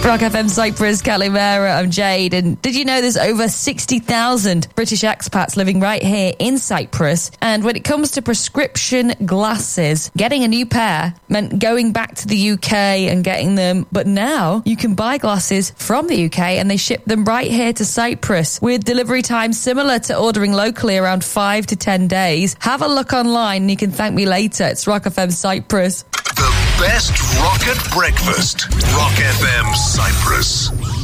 Rock FM Cyprus, Calimera, I'm Jade. And did you know there's over 60,000 British expats living right here in Cyprus? And when it comes to prescription glasses, getting a new pair meant going back to the UK and getting them. But now you can buy glasses from the UK and they ship them right here to Cyprus with delivery time similar to ordering locally, around 5 to 10 days. Have a look online and you can thank me later. It's Rock FM Cyprus. The best rocket breakfast. Rock FM Cyprus.